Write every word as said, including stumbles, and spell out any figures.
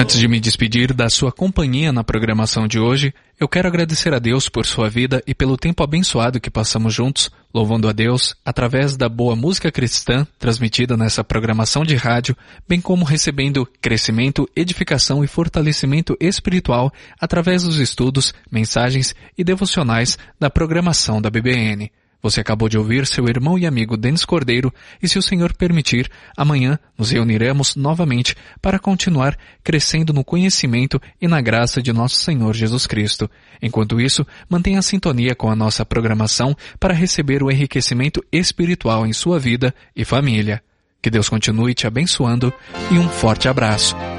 Antes de me despedir da sua companhia na programação de hoje, eu quero agradecer a Deus por sua vida e pelo tempo abençoado que passamos juntos, louvando a Deus através da boa música cristã transmitida nessa programação de rádio, bem como recebendo crescimento, edificação e fortalecimento espiritual através dos estudos, mensagens e devocionais da programação da B B N. Você acabou de ouvir seu irmão e amigo Denis Cordeiro e, se o Senhor permitir, amanhã nos reuniremos novamente para continuar crescendo no conhecimento e na graça de nosso Senhor Jesus Cristo. Enquanto isso, mantenha a sintonia com a nossa programação para receber o enriquecimento espiritual em sua vida e família. Que Deus continue te abençoando e um forte abraço.